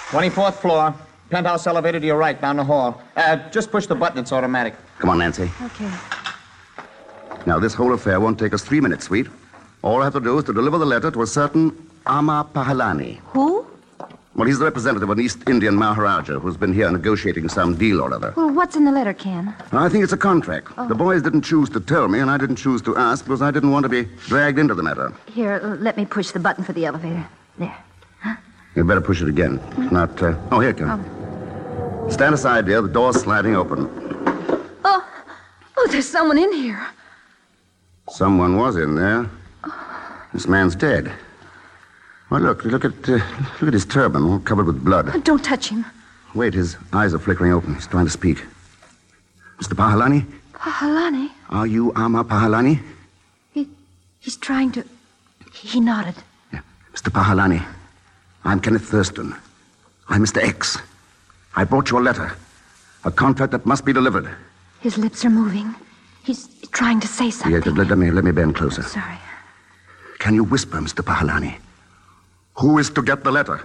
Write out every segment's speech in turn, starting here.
24th floor. Penthouse elevator to your right, down the hall. Just push the button. It's automatic. Come on, Nancy. Okay. Now, this whole affair won't take us 3 minutes, sweet. All I have to do is to deliver the letter to a certain Ama Pahalani. Who? Well, he's the representative of an East Indian Maharaja who's been here negotiating some deal or other. Well, what's in the letter, Ken? I think it's a contract. The boys didn't choose to tell me, and I didn't choose to ask because I didn't want to be dragged into the matter. Here, let me push the button for the elevator. There. You'd better push it again. If not, oh, here it comes. Stand aside, dear. The door's sliding open. Oh, there's someone in here. Someone was in there. This man's dead. Well, look at his turban, all covered with blood. Don't touch him. Wait, his eyes are flickering open. He's trying to speak. Mr. Pahalani? Pahalani? Are you Ama Pahalani? He's trying to... He nodded. Yeah. Mr. Pahalani, I'm Kenneth Thurston. I'm Mr. X. I brought you a letter. A contract that must be delivered. His lips are moving. He's trying to say something. Yeah, let me bend closer. Sorry. Can you whisper, Mr. Pahalani? Who is to get the letter?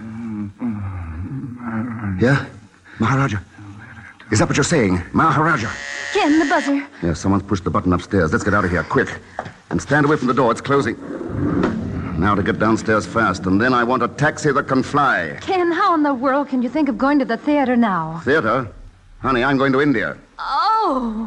Yeah? Maharaja? Is that what you're saying? Maharaja? Ken, the buzzer. Yeah, someone's pushed the button upstairs. Let's get out of here, quick. And stand away from the door. It's closing. Now to get downstairs fast, and then I want a taxi that can fly. Ken, how in the world can you think of going to the theater now? Theater? Honey, I'm going to India. Oh!